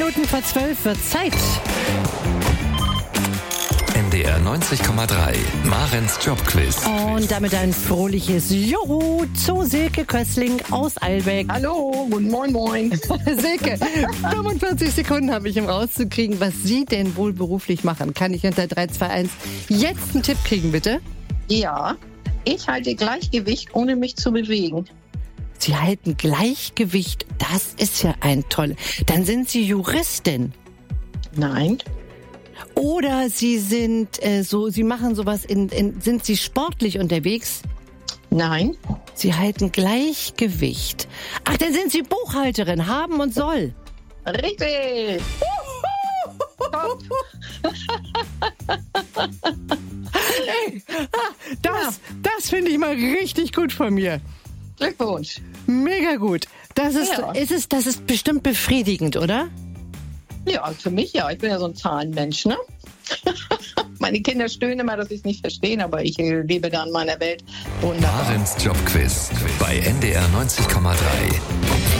Minuten vor 12 wird Zeit. NDR 90,3, Marens Jobquiz. Und damit ein fröhliches Juhu zu Silke Köstling aus Eilbeck. Hallo, guten Moin. Silke, 45 Sekunden habe ich, um rauszukriegen, was Sie denn wohl beruflich machen. Kann ich unter 3, 2, 1 jetzt einen Tipp kriegen, bitte? Ja, ich halte Gleichgewicht, ohne mich zu bewegen. Sie halten Gleichgewicht, das ist ja ein toll. Dann sind Sie Juristin. Nein, Oder Sie sind Sie machen sowas sind Sie sportlich unterwegs? nein, Sie halten Gleichgewicht. Ach, dann sind Sie Buchhalterin, haben und soll. richtig. Top. Das finde ich mal richtig gut von mir. Glückwunsch. Mega gut. Das ist, Ja. das ist bestimmt befriedigend, oder? Ja, für mich ja. Ich bin ja so ein Zahlenmensch, ne? Meine Kinder stöhnen immer, dass sie es nicht verstehen, aber ich lebe da in meiner Welt. Wunderbar. Marens Jobquiz bei NDR 90,3.